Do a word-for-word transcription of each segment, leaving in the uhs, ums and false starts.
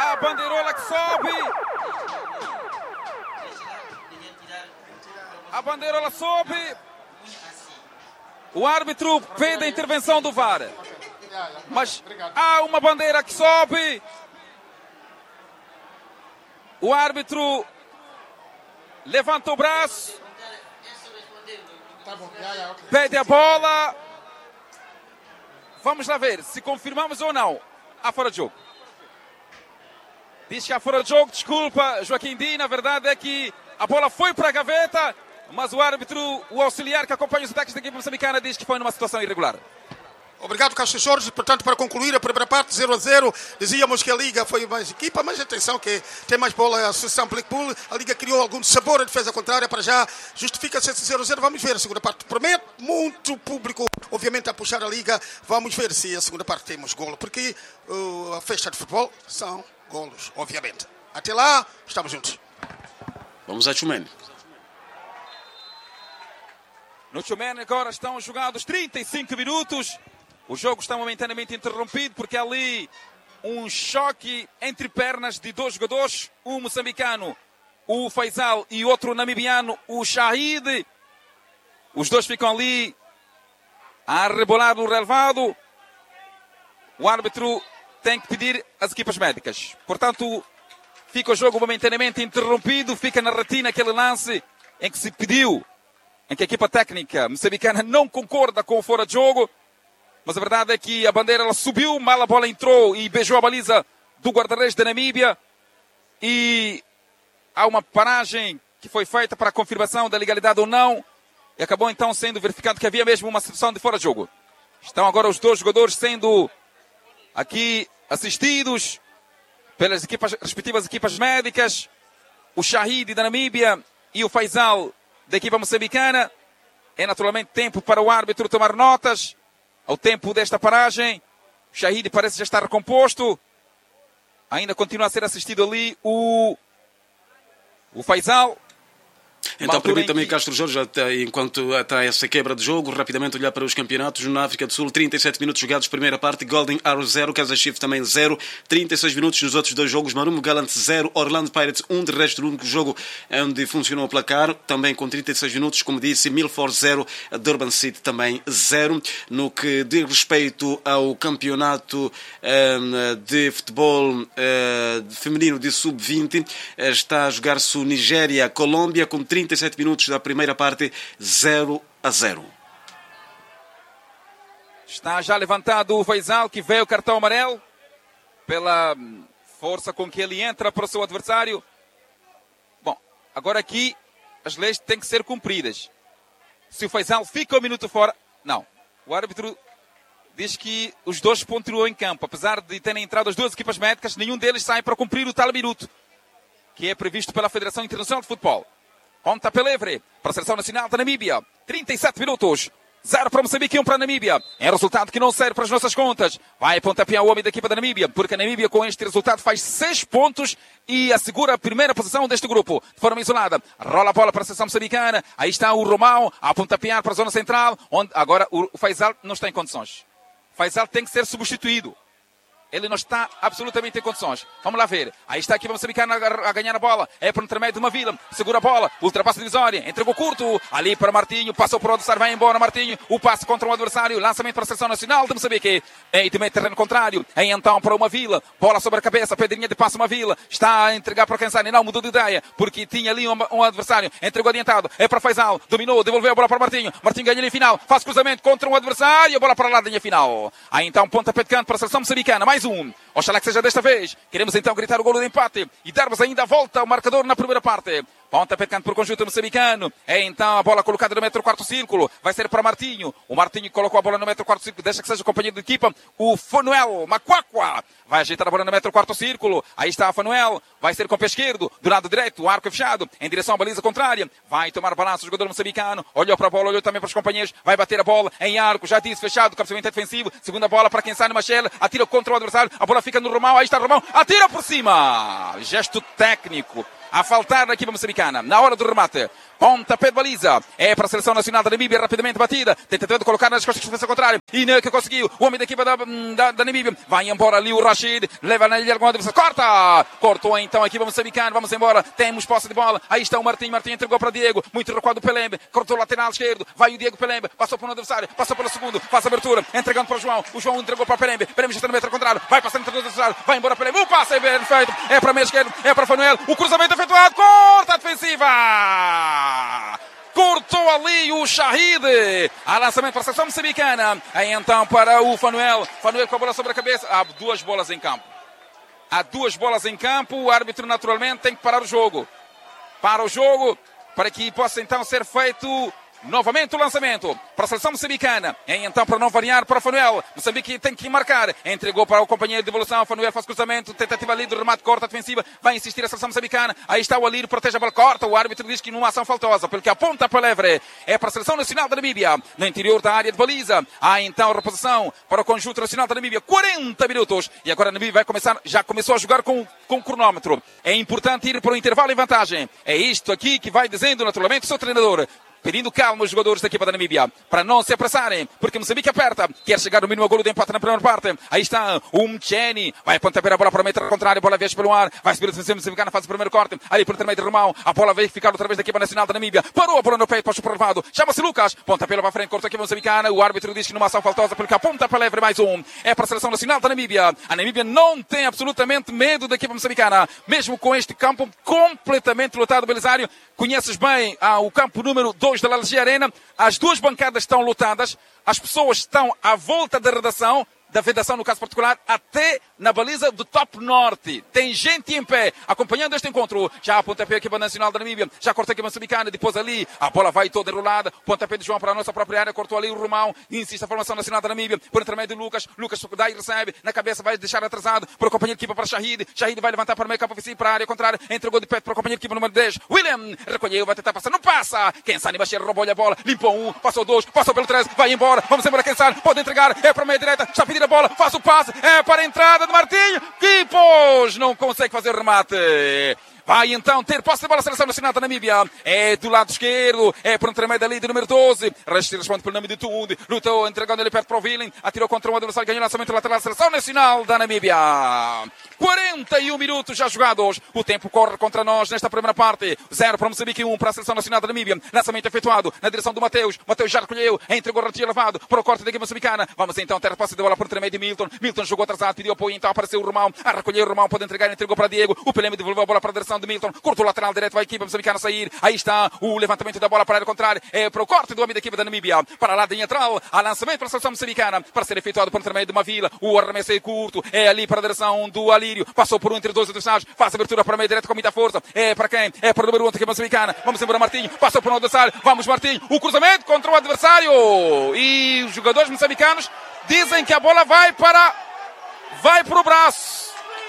A bandeirola que sobe. A bandeirola sobe. O árbitro pede a intervenção do V A R. Mas há uma bandeira que sobe. O árbitro levanta o braço. Pede a bola. Vamos lá ver se confirmamos ou não. Há fora de jogo. Diz que há fora de jogo. Desculpa, Joaquim Di. Na verdade é que a bola foi para a gaveta. Mas o árbitro, o auxiliar que acompanha os ataques da equipe moçambicana, diz que foi numa situação irregular. Obrigado, Castro Jorge. Portanto, para concluir a primeira parte, zero a zero, dizíamos que a Liga foi mais equipa, mas atenção que tem mais bola a Associação Blackpool. A Liga criou algum sabor, a defesa contrária, para já justifica-se esse zero a zero. Vamos ver a segunda parte. Promete muito público, obviamente, a puxar a Liga. Vamos ver se a segunda parte temos golo, porque uh, a festa de futebol são golos, obviamente. Até lá, estamos juntos. Vamos a Chumene. No Chumene agora estão jogados trinta e cinco minutos. O jogo está momentaneamente interrompido porque há ali um choque entre pernas de dois jogadores. Um moçambicano, o Faisal, e outro namibiano, o Shahid. Os dois ficam ali a rebolar no relevado. O árbitro tem que pedir às equipas médicas. Portanto, fica o jogo momentaneamente interrompido. Fica na retina aquele lance em que se pediu, em que a equipa técnica moçambicana não concorda com o fora de jogo. Mas a verdade é que a bandeira ela subiu, mal a bola entrou e beijou a baliza do guarda-redes da Namíbia. E há uma paragem que foi feita para a confirmação da legalidade ou não. E acabou então sendo verificado que havia mesmo uma situação de fora de jogo. Estão agora os dois jogadores sendo aqui assistidos pelas equipas, respectivas equipas médicas. O Shahid da Namíbia e o Faisal da equipa moçambicana. É naturalmente tempo para o árbitro tomar notas. Ao tempo desta paragem, o Shahid parece já estar recomposto. Ainda continua a ser assistido ali o, o Faisal. Então permita-me, que... Castro Jorge, até, enquanto está essa quebra de jogo, rapidamente olhar para os campeonatos. Na África do Sul, trinta e sete minutos jogados, primeira parte, Golden Arrow zero, Kansas Chiefs também zero, trinta e seis minutos nos outros dois jogos, Marumo Gallant zero, Orlando Pirates um, de resto o único jogo onde funcionou o placar, também com trinta e seis minutos, como disse, Milford zero, Durban City também zero. No que diz respeito ao campeonato um, de futebol uh, feminino de sub vinte, está a jogar-se o Nigéria-Colômbia com trinta e sete minutos da primeira parte, zero a zero. Está já levantado o Faisal, que veio o cartão amarelo pela força com que ele entra para o seu adversário. Bom, agora aqui as leis têm que ser cumpridas. Se o Faisal fica um minuto fora, não. O árbitro diz que os dois continuam em campo. Apesar de terem entrado as duas equipas médicas, nenhum deles sai para cumprir o tal minuto, que é previsto pela Federação Internacional de Futebol. Pontapé livre para a Seleção Nacional da Namíbia. trinta e sete minutos. zero para Moçambique e um para a Namíbia. É resultado que não serve para as nossas contas. Vai pontapear o homem da equipa da Namíbia, porque a Namíbia com este resultado faz seis pontos e assegura a primeira posição deste grupo. De forma isolada. Rola a bola para a Seleção Moçambicana. Aí está o Romão a pontapear para a zona central, onde agora o Faisal não está em condições. Faisal tem que ser substituído. Ele não está absolutamente em condições. Vamos lá ver. Aí está aqui o moçambicano a ganhar a bola. É por intermédio de uma Vila. Segura a bola. Ultrapassa a divisória. Entregou curto. Ali para Martinho. Passou para o adversário. Vai embora Martinho. O passe contra um adversário. Lançamento para a Seleção Nacional de Moçambique. Em também terreno contrário. Em então para uma Vila. Bola sobre a cabeça. Pedrinha de passe uma Vila. Está a entregar para quem sai. Não mudou de ideia. Porque tinha ali um, um adversário. Entregou adiantado. É para Faisal. Dominou. Devolveu a bola para Martinho. Martinho ganha linha final. Faz cruzamento contra um adversário. A bola para lá da linha final. Aí então pontapé de canto para a Seleção Moçambicana. Mais um. Oxalá que seja desta vez. Queremos então gritar o golo de empate e darmos ainda a volta ao marcador na primeira parte. Pontapé de canto por conjunto moçambicano. É então a bola colocada no metro quarto círculo. Vai ser para Martinho. O Martinho colocou a bola no metro quarto círculo. Deixa que seja o companheiro de equipa. O Fanuel Macuacua. Vai ajeitar a bola no metro quarto círculo. Aí está a Fanuel. Vai ser com o pé esquerdo. Do lado direito. O arco é fechado. Em direção à baliza contrária. Vai tomar balanço o jogador moçambicano. Olhou para a bola. Olhou também para os companheiros. Vai bater a bola em arco. Já disse fechado. Cabeceamento é defensivo. Segunda bola para quem sai no Machel. Atira contra o adversário. A bola fica no Romão. Aí está o Romão. Atira por cima. Gesto técnico a faltar na equipa moçambicana. Na hora do remate. Pontapé de baliza. É para a Seleção Nacional da Namíbia. Rapidamente batida. Tentativa de colocar nas costas de defesa contrária. E não é que conseguiu. O homem da equipa da, da, da Namíbia. Vai embora ali o Rashid. Leva na ilha alguma adversária. Corta! Cortou então a equipa moçambicana. Vamos embora. Temos posse de bola. Aí está o Martinho. Martinho entregou para Diego. Muito recuado o Pelembe. Cortou o lateral esquerdo. Vai o Diego Pelembe. Passou para o adversário. Passou pelo segundo. Faz a abertura. Entregando para o João. O João entregou para o Pelembe. Pelembe já está no metro contrário. Vai passando entre o adversário. Vai embora Pelembe. O passe é bem feito. É para a meia esquerda. É para Fanuel. O cruzamento efetuado. Corta a defensiva. Cortou ali o Shahid. A lançamento para a seleção moçambicana. Aí então para o Fanuel. Fanuel com a bola sobre a cabeça. Há duas bolas em campo. Há duas bolas em campo. O árbitro naturalmente tem que parar o jogo. Para o jogo. Para que possa então ser feito novamente o lançamento para a seleção moçambicana. E então para não variar para o Fanuel. Moçambique tem que marcar. Entregou para o companheiro de evolução. Fanuel faz cruzamento. Tentativa ali do remate, corta a defensiva. Vai insistir a seleção moçambicana. Aí está o Alírio, protege a bola, corta. O árbitro diz que numa ação faltosa. Pelo que aponta para o Levre. É para a seleção nacional da Namíbia. No interior da área de baliza. Há então a reposição para o conjunto nacional da Namíbia. quarenta minutos. E agora a Namíbia vai começar. Já começou a jogar com, com o cronómetro. É importante ir para o intervalo em vantagem. É isto aqui que vai dizendo naturalmente o seu treinador. Pedindo calma os jogadores da equipa da Namíbia para não se apressarem, porque Moçambique aperta, quer chegar no mínimo a golo de empate na primeira parte. Aí está o Mcheni, vai pontapé a bola para o meio contrário, a bola viaja pelo ar, vai subir a defesa moçambicana, faz o primeiro corte, ali por intermédio de Romão, a bola vai ficar outra vez da equipa nacional da Namíbia, parou a bola no peito, passa o prelevado, chama-se Lucas, pontapé para a frente, corta a equipa moçambicana, o árbitro diz que numa ação faltosa, porque aponta para Levre mais um, é para a seleção nacional da Namíbia. A Namíbia não tem absolutamente medo da equipa moçambicana, mesmo com este campo completamente lotado. Belisário, conheces bem ah, o campo número dois da Lalgia Arena. As duas bancadas estão lotadas, as pessoas estão à volta da redação, da vedação no caso particular, até na baliza do top norte. Tem gente em pé, acompanhando este encontro. Já a pontapé a equipa nacional da Namíbia, já corta a equipa moçambicana, depois ali, a bola vai toda enrolada, pontapé de João para a nossa própria área, cortou ali o Romão, insiste a formação nacional da Namíbia, por intermédio de Lucas, Lucas dá e recebe, na cabeça vai deixar atrasado, para o companheiro de equipa para Shahid, Shahid vai levantar para o meio campo ofensivo, para a área contrária, entregou de pé para o companheiro de equipa número dez, William, recolheu, vai tentar passar, não passa, Kensani Bachir roubou-lhe a bola, limpou um, passou dois, passou pelo treze, vai embora, vamos embora Kensani, pode entregar, é para a meia direita, está a pedir a bola, faz o passe, é para a entrada de Martinho, que pôs, não consegue fazer remate. Vai então ter posse de bola a seleção nacional da Namíbia. É do lado esquerdo. É por intermédio ali do número doze. Resti responde pelo nome de Tunde. Lutou entregando ele perto para o Willing. Atirou contra um adversário. Ganhou lançamento lateral da seleção nacional da Namíbia. quarenta e um minutos já jogados. O tempo corre contra nós nesta primeira parte. Zero para Moçambique, um para a seleção nacional da Namíbia. Lançamento efetuado na direção do Mateus. Mateus já recolheu. Entregou o ratinho elevado para o corte da equipe moçambicana. Vamos então ter posse de bola por intermédio de Milton. Milton jogou atrasado. Pediu apoio. Então apareceu o Romão. A recolher o Romão. Pode entregar. Entregou para Diego. O Peleme devolveu a bola para a direção de Milton. Cortou o lateral direto. Vai a equipe moçambicana sair. Aí está o levantamento da bola para a área contrária. É para o corte do homem da equipe da Namíbia. Para lá da linha lateral. A lançamento para a seleção moçambicana. Para ser efetuado por intermédio de uma vila. O arremesso é curto. É ali para a direção do Alírio. Passou por um entre dois adversários. Faz a abertura para a meia direita com muita força. É para quem? É para o número um da equipe moçambicana. Vamos embora Martinho. Passou por um adversário. Vamos Martinho. O cruzamento contra o adversário. E os jogadores moçambicanos dizem que a bola vai para... Vai para o braço.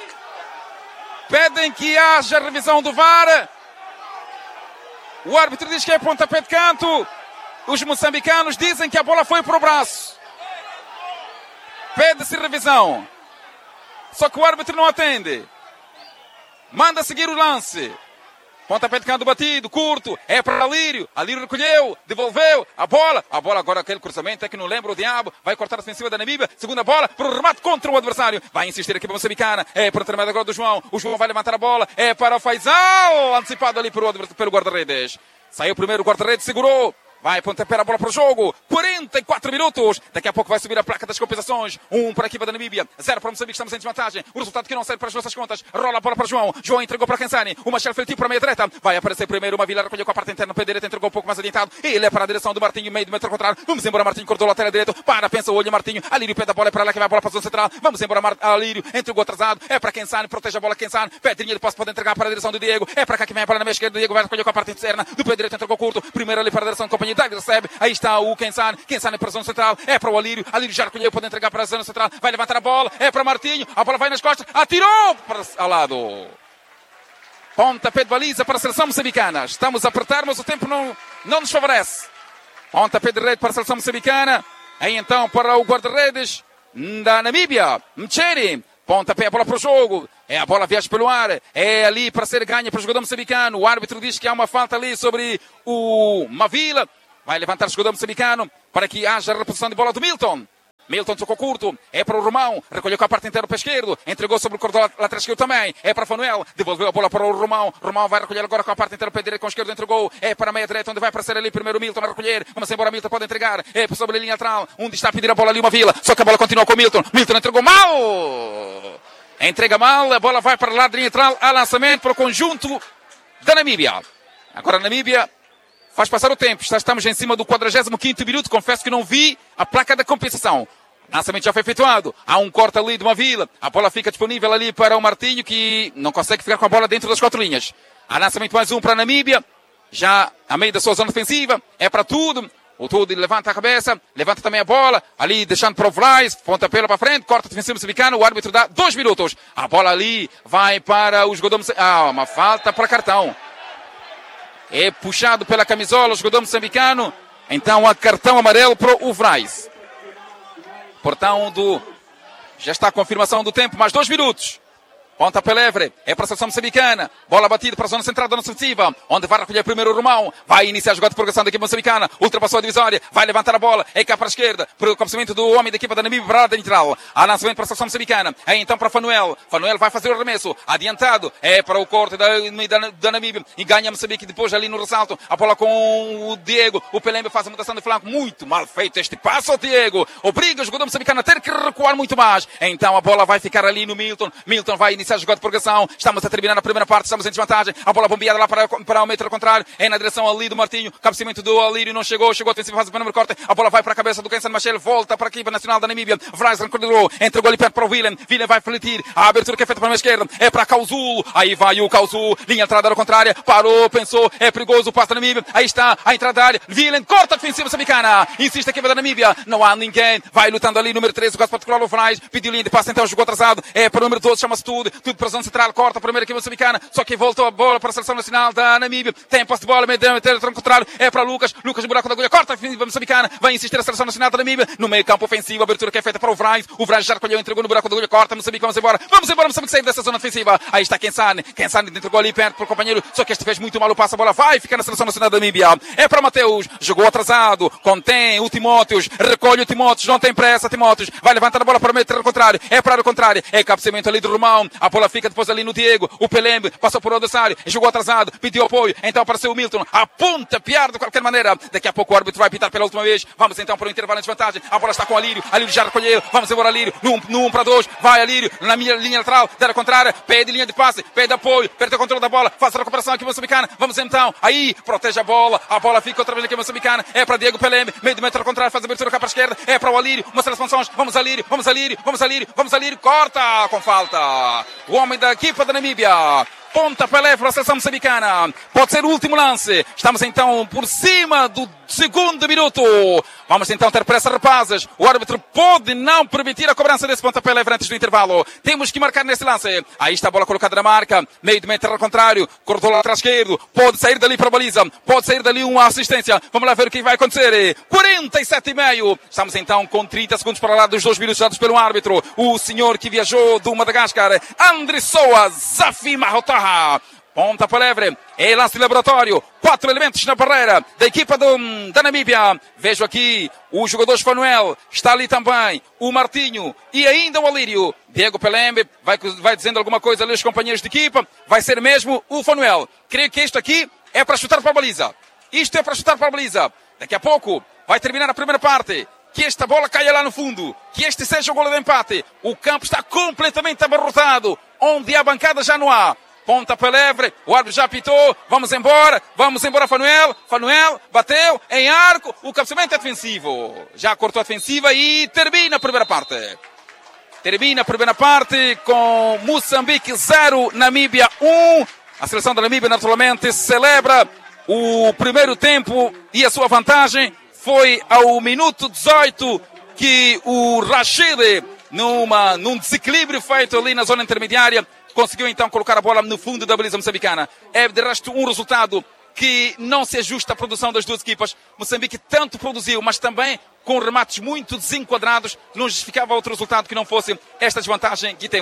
Pedem que haja revisão do V A R. O árbitro diz que é pontapé de canto. Os moçambicanos dizem que a bola foi para o braço. Pede-se revisão. Só que o árbitro não atende. Manda seguir o lance. Pontapé de canto batido, curto, é para Alírio. Alírio recolheu, devolveu a bola. A bola agora, aquele cruzamento é que não lembra o diabo. Vai cortar a defensiva da Namíbia. Segunda bola para o remate contra o adversário. Vai insistir aqui para o moçambicana. É para o intermédio agora do João. O João vai levantar a bola. É para o Faisal. Antecipado ali pelo, pelo guarda-redes. Saiu primeiro o guarda-redes, segurou. Vai pontapé a bola para o jogo. quarenta e quatro minutos. Daqui a pouco vai subir a placa das compensações. Um para a equipa da Namíbia. Zero para o Moçambique. Estamos em desvantagem. O resultado que não serve para as nossas contas. Rola a bola para João. João entregou para Kensani. O Machel feitiço para a meia direita. Vai aparecer primeiro uma Vila. Recolheu com a parte interna. Pé direita. Entregou um pouco mais adiantado. Ele é para a direção do Martinho. Meio do metro contrário. Vamos embora Martinho. Cortou o lateral direito. Para. Pensa o olho Martinho. Alírio pé da bola. É para lá que vai a bola para a zona central. Vamos embora Mar... Alírio. Entregou atrasado. É para Kensani. Protege a bola Kensani. Pedrinho. Ele pode entregar para a direção do Diego. É para cá que vem a bola na meia esquerda. Diego vai recolher com a parte interna. Do pé direito. Entregou curto. Primeiro ali para a direção do companheiro. David recebe. Aí está o Kensani. Kensani para a zona central. É para o Alírio. Alírio já recolheu. Pode entregar para a zona central. Vai levantar a bola. É para Martinho. A bola vai nas costas. Atirou para ao lado. Pontapé de baliza para a seleção moçambicana. Estamos a apertar, mas o tempo não, não nos favorece. Pontapé de rede para a seleção moçambicana. Aí então para o guarda-redes da Namíbia. Mcheri. Pontapé a bola para o jogo. É a bola viaja pelo ar. É ali para ser ganha para o jogador moçambicano. O árbitro diz que há uma falta ali sobre o Mavila. Vai levantar o jogador moçambicano para que haja reposição de bola do Milton. Milton tocou curto. É para o Romão. Recolheu com a parte inteira para a esquerda. Entregou sobre o corredor lateral esquerdo também. É para Fanuel. Devolveu a bola para o Romão. Romão vai recolher agora com a parte inteira para a direita, com a esquerda. Entregou. É para a meia direita, onde vai aparecer ali primeiro o Milton a recolher. Vamos embora, Milton pode entregar. É sobre a linha lateral. Onde está a pedir a bola ali uma Vila. Só que a bola continua com o Milton. Milton entregou mal. Entrega mal. A bola vai para o lado de linha lateral. A lançamento para o conjunto da Namíbia. Agora a Namíbia faz passar o tempo. Estamos em cima do quadragésimo quinto minuto. Confesso que não vi a placa da compensação. O lançamento já foi efetuado. Há um corte ali de uma Vila. A bola fica disponível ali para o Martinho, que não consegue ficar com a bola dentro das quatro linhas. Há lançamento mais um para a Namíbia. Já a meio da sua zona defensiva. É para tudo. O Tudo levanta a cabeça. Levanta também a bola. Ali deixando para o Vrais. Pontapé para frente. Corta defensivo moçambicano. O árbitro dá dois minutos. A bola ali vai para o jogador moçambicano. Ah, uma falta para cartão. É puxado pela camisola o jogador moçambicano. Então há cartão amarelo para o Vrais. Portanto, já está a confirmação do tempo, mais dois minutos. Pontapé livre, é para a seleção moçambicana. Bola batida para a zona central da nossa defensiva, onde vai recolher primeiro o Romão. Vai iniciar a jogada de progressão da equipa moçambicana. Ultrapassou a divisória, vai levantar a bola. É cá para a esquerda, para o cabeceamento do homem da equipa da Namíbia, para a lateral. Há lançamento para a seleção moçambicana. É então para Fanuel. Fanuel vai fazer o arremesso. Adiantado, é para o corte da, da, da Namíbia. E ganha Moçambique depois ali no ressalto. A bola com o Diego. O Pelembe faz a mutação de flanco. Muito mal feito este passo, Diego. Obriga o jogador moçambicano a ter que recuar muito mais. Então a bola vai ficar ali no Milton. Milton vai iniciar a jogada de progressão. Estamos a terminar a primeira parte, estamos em desvantagem. A bola bombeada lá para, para o metro contrário. É na direção ali do Martinho. Cabeceamento do Alírio não chegou. Chegou a defensiva, faz o primeiro corte. A bola vai para a cabeça do Kensan Machel. Volta para a equipa nacional da Namíbia. Vrais recolheu. Entregou ali perto para o Willem. Willem vai fletir. A abertura que é feita para a esquerda. É para Causul. Aí vai o Causul. Linha entrada da contrária. Parou, pensou. É perigoso o passo da Namíbia. Aí está a entrada da área. Willem corta a defensiva moçambicana. Insiste a equipa da Namíbia. Não há ninguém. Vai lutando ali. Número treze. O caso particular o Vrais. Pediu linha de passe. Então jogou atrasado. É para o número doze. Chama-se tudo. Tudo para a zona central. Corta a primeira equipa moçambicana. Só que voltou a bola para a seleção nacional da Namíbia. Tem posse de bola. Meio de contrário. É para Lucas. Lucas buraco da agulha. Corta a defensiva moçambicana. Vai insistir a seleção nacional da Namíbia. No meio campo ofensivo. A abertura que é feita para o Vrais. O Vrais já recolheu. Entregou no buraco da agulha. Corta. Moçambique. Vamos embora. Vamos embora. Moçambique sair dessa zona defensiva. Aí está Kensane. Kensane entregou ali perto para o companheiro. Só que este fez muito mal o passo. A bola vai ficar na seleção nacional da Namíbia. É para Mateus. Jogou atrasado. Contém o Timóteos. Recolhe o Timóteos. Não tem pressa. Timóteos. Vai levantar a bola para o meio terreno contrário. É para o contrário. É cabeceamento ali do Romão. A bola fica depois ali no Diego. O Pelembe passou por o adversário. Jogou atrasado. Pediu apoio. Então apareceu o Milton. Aponta piar de qualquer maneira. Daqui a pouco o árbitro vai pitar pela última vez. Vamos então para o intervalo de desvantagem. A bola está com o Alírio. Alírio já recolheu. Vamos embora, Alírio. No um para dois. Vai Alírio. Na minha linha lateral. Da contrária. Pede linha de passe. Pede apoio. Perde o controle da bola. Faz a recuperação aqui moçambicana. Vamos então. Aí. Protege a bola. A bola fica outra vez aqui moçambicana. É para Diego Pelembe. Meio de metro ao contrário. Faz a abertura cá para a esquerda. É para o Alírio. Uma série de funções. Vamos Alírio. Vamos Alírio. Vamos Alírio. Vamos Alírio. Corta com falta. O homem da equipa da Namíbia. Pontapé livre para a seleção moçambicana. Pode ser o último lance. Estamos então por cima do segundo minuto. Vamos então ter pressa, rapazes. O árbitro pode não permitir a cobrança desse pontapé livre antes do intervalo. Temos que marcar nesse lance. Aí está a bola colocada na marca. Meio de metro ao contrário. Cortou lá atrás esquerdo. Pode sair dali para a baliza. Pode sair dali uma assistência. Vamos lá ver o que vai acontecer. quarenta e sete e meio. Estamos então com trinta segundos para lá dos dois minutos dados pelo árbitro. O senhor que viajou do Madagascar. Andrissoa Zafi Mahotaha. Pontapé livre, é lance de laboratório, quatro elementos na barreira da equipa do, da Namíbia. Vejo aqui o jogador Fanuel, está ali também o Martinho e ainda o Alírio. Diego Pelembe vai, vai dizendo alguma coisa ali aos companheiros de equipa, vai ser mesmo o Fanuel. Creio que isto aqui é para chutar para a baliza. Isto é para chutar para a baliza. Daqui a pouco vai terminar a primeira parte. Que esta bola caia lá no fundo. Que este seja o golo de empate. O campo está completamente abarrotado. Onde há bancada já não há. Pontapé livre, o árbitro já apitou, vamos embora, vamos embora Fanuel, Fanuel, bateu, em arco, o cabeceamento é defensivo, já cortou a defensiva e termina a primeira parte. Termina a primeira parte com Moçambique zero, Namíbia um, a seleção da Namíbia naturalmente celebra o primeiro tempo e a sua vantagem foi ao minuto dezoito que o Rashid, numa, num desequilíbrio feito ali na zona intermediária, conseguiu então colocar a bola no fundo da baliza moçambicana. É de resto um resultado que não se ajusta à produção das duas equipas. Moçambique tanto produziu, mas também com remates muito desenquadrados. Não justificava outro resultado que não fosse esta desvantagem que temos.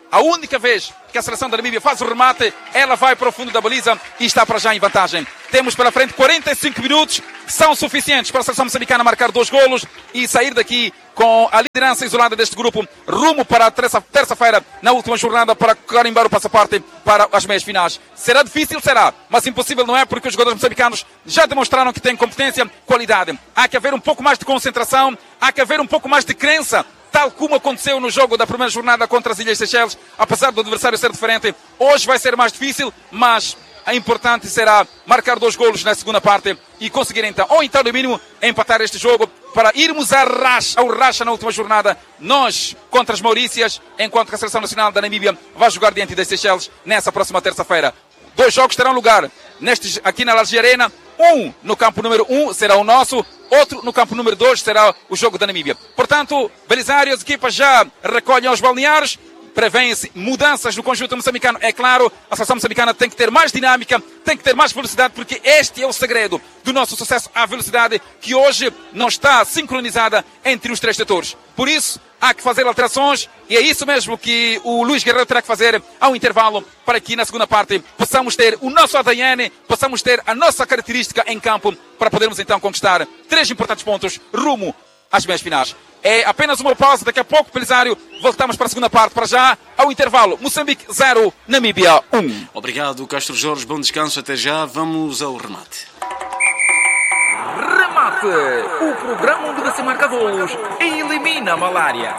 A única vez que a seleção da Namíbia faz o remate, ela vai para o fundo da baliza e está para já em vantagem. Temos pela frente quarenta e cinco minutos, que são suficientes para a seleção moçambicana marcar dois golos e sair daqui com a liderança isolada deste grupo, rumo para a terça-feira, na última jornada, para carimbar o passaporte para as meias finais. Será difícil? Será, mas impossível não é, porque os jogadores moçambicanos já demonstraram que têm competência, qualidade. Há que haver um pouco mais de concentração, há que haver um pouco mais de crença, tal como aconteceu no jogo da primeira jornada contra as Ilhas Seychelles. Apesar do adversário ser diferente, hoje vai ser mais difícil, mas a importante será marcar dois golos na segunda parte e conseguir então, ou então no mínimo, empatar este jogo para irmos a racha, ao racha na última jornada, nós contra as Maurícias, enquanto que a Seleção Nacional da Namíbia vai jogar diante das Seychelles nessa próxima terça-feira. Dois jogos terão lugar nestes, aqui na Large Arena. Um no campo número um será o nosso, outro no campo número dois será o jogo da Namíbia. Portanto, Belisário, as equipas já recolhem aos balneários, prevêem-se mudanças no conjunto moçambicano. É claro, a seleção moçambicana tem que ter mais dinâmica, tem que ter mais velocidade, porque este é o segredo do nosso sucesso, a velocidade que hoje não está sincronizada entre os três setores. Por isso, há que fazer alterações e é isso mesmo que o Luís Guerreiro terá que fazer ao intervalo para que na segunda parte possamos ter o nosso A D N, possamos ter a nossa característica em campo para podermos então conquistar três importantes pontos rumo às meias finais. É apenas uma pausa, daqui a pouco, Belisário, voltamos para a segunda parte. Para já, ao intervalo, Moçambique zero, Namíbia um. Obrigado, Castro Jorge, bom descanso, até já. Vamos ao remate. Remate, o programa onde você marca golos e elimina a malária.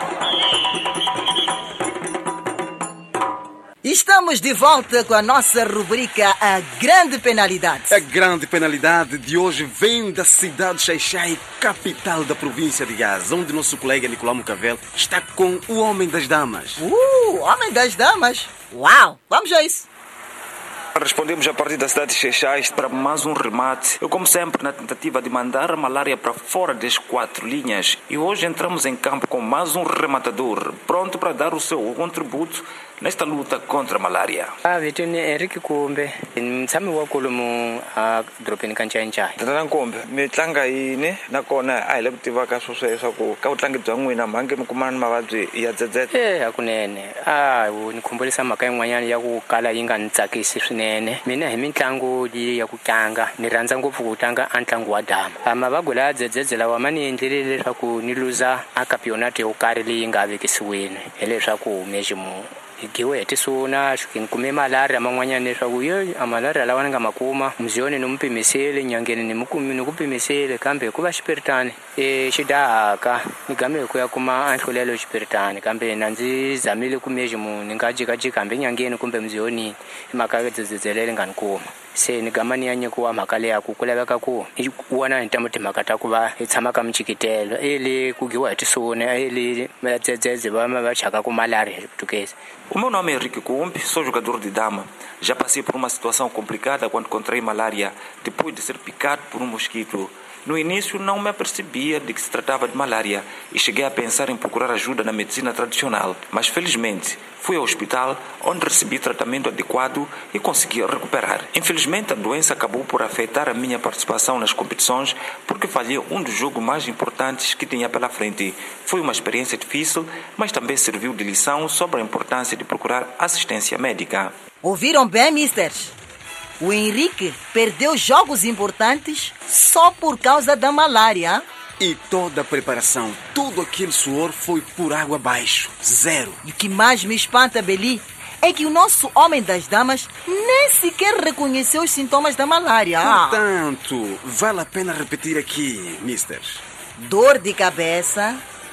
Estamos de volta com a nossa rubrica A Grande Penalidade. A grande penalidade de hoje vem da cidade de Xai-Xai, capital da província de Gaza, onde nosso colega Nicolau Mucavel está com o Homem das Damas. Uh, Homem das Damas? Uau, vamos a isso. Respondemos a partir da cidade de Xai-Xai para mais um remate. Eu, como sempre, na tentativa de mandar a malária para fora das quatro linhas. E hoje entramos em campo com mais um rematador, pronto para dar o seu contributo nesta luta contra a malária. Ah, vitu ni Eric Kumbe. Msami wa kulumu a dropeni kanchanchai. Tana Kumbe, mi tlanga yini nakona a hi le ku tivaka swo sweswo ku ka utlangi bya n'wina mhange mi kumana ni mavabyi ya dzedzedze. Eh, hakunene. Ah, ni khumburisa mhaka yin'wanyana ya ku kala yi nga ni tsakisi swinene. Mina hi mitlangu leyi ya ku tlanga ni rhandza ngopfu ku tlanga a ntlangu wa dama. A mavabyi la dzedzedze lawa ma ni endlile leswaku ni luza a kapionati yo karhi leyi nga vekisiwini hileswaku meximu igiwe tisuna shukinkume malaria man'wanyana leswaku yo a malaria lawa ni nga makuma muziyoni ni mupimisile nyangeni ni mukumi ni kupimisile kambe ku va xipiritani e xidahaka ni game ku ya kuma anhlulelo xipiritani kambe na ndzi zamile ku meximu ni nga jikajika kambe nyangeni kumbe muziyoni hi mhaka ya dzedzelele nga ni kuma se ni gama ni ya nyikiwa mhaka leya ku ku laveka ku hi vona hi tamo timhaka ta ku va hi tshama ka michikitelo ele ku giwa hi tisuna ele madzedzedze va va chaka ku malaria hi português. O meu nome é Henrique Kumbe, sou jogador de dama. Já passei por uma situação complicada quando contraí malária, depois de ser picado por um mosquito. No início não me apercebia de que se tratava de malária e cheguei a pensar em procurar ajuda na medicina tradicional. Mas felizmente fui ao hospital onde recebi tratamento adequado e consegui recuperar. Infelizmente a doença acabou por afetar a minha participação nas competições porque falhei um dos jogos mais importantes que tinha pela frente. Foi uma experiência difícil, mas também serviu de lição sobre a importância de procurar assistência médica. Ouviram bem, misters? O Henrique perdeu jogos importantes só por causa da malária. E toda a preparação, todo aquele suor foi por água abaixo, zero. E o que mais me espanta, Beli, é que o nosso Homem das Damas nem sequer reconheceu os sintomas da malária. Portanto, vale a pena repetir aqui, misters. Dor de cabeça,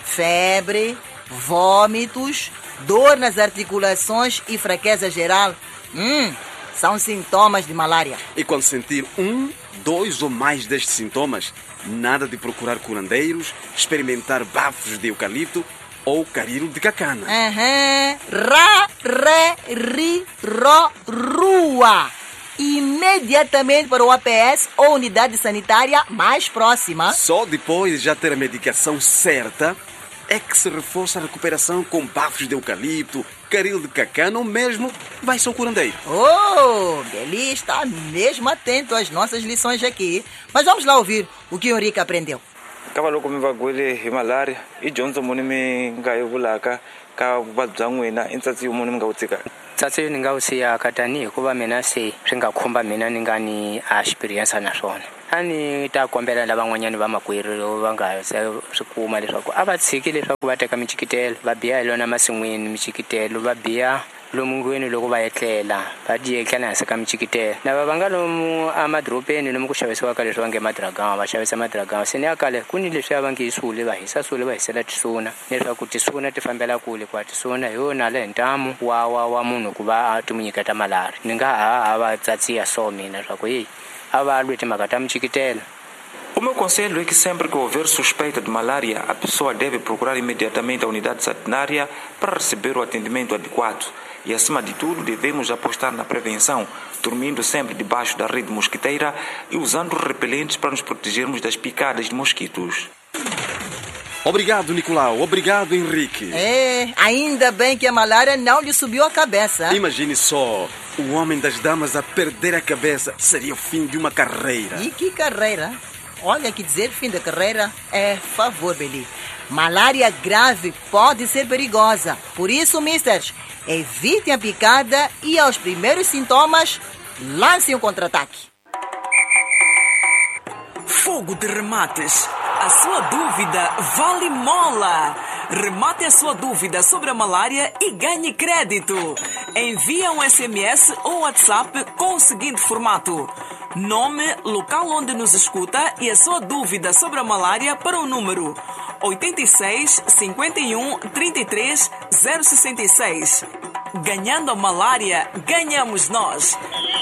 febre, vômitos, dor nas articulações e fraqueza geral. Hum... São sintomas de malária. E quando sentir um, dois ou mais destes sintomas, nada de procurar curandeiros, experimentar bafos de eucalipto ou caril de cacana. Aham. Ra, re, ri, ro, rua. Imediatamente para o A P S ou unidade sanitária mais próxima. Só depois de já ter a medicação certa é que se reforça a recuperação com bafos de eucalipto, caril de cacana ou mesmo vai-se ao curandeiro. Oh, Beli está mesmo atento às nossas lições aqui. Mas vamos lá ouvir o que o Henrique aprendeu. Kava loko mi vagwele hi malaria i dyondzo muni mi nga yi vulaka ka vuvabyi bya n'wina i ntsatsi wun'we mi nga wu tshika? Ntsatsi ni nga wu siyaka tanihi hikuva mina se swi nga khumba mina ni nga ni experience na swona. A ni ta kombela lavan'wanyani va makwerhu va nga swi kuma leswaku a va tshiki leswaku va teka michikitelo va biya hi lona masin'wini michikitelo va biya lomu ngweni loko va etlela va etlela hansi ka michikitelo lava va nga lomu emadorobeni lomu ku xavisiwaka leswi va nge madragama va xavisa madragama se ni ya kale ku ni leswi va nge yisule va hisa sule va hisela tisuna leswaku tisuna ti fambela kule kwa tisuna hi yona le ntamu wa wa wa munhu ku va a ti n'wi nyiketa malari ni nga ha va tsatsiya so mina leswaku hi a va lwe timhaka ta michikitelo. O meu conselho é que sempre que houver suspeita de malária, a pessoa deve procurar imediatamente a unidade sanitária para receber o atendimento adequado. E, acima de tudo, devemos apostar na prevenção, dormindo sempre debaixo da rede mosquiteira e usando repelentes para nos protegermos das picadas de mosquitos. Obrigado, Nicolau. Obrigado, Henrique. É, ainda bem que a malária não lhe subiu a cabeça. Imagine só, o homem das damas a perder a cabeça. Seria o fim de uma carreira. E que carreira? Olha, que dizer fim da carreira é favor, Beli. Malária grave pode ser perigosa. Por isso, misters, evitem a picada e aos primeiros sintomas, lancem um contra-ataque. Fogo de Remates. A sua dúvida vale mola. Remate a sua dúvida sobre a malária e ganhe crédito. Envie um S M S ou WhatsApp com o seguinte formato: nome, local onde nos escuta e a sua dúvida sobre a malária para o número oito seis, cinco um, trinta e três, zero sessenta e seis. Ganhando a malária, ganhamos nós.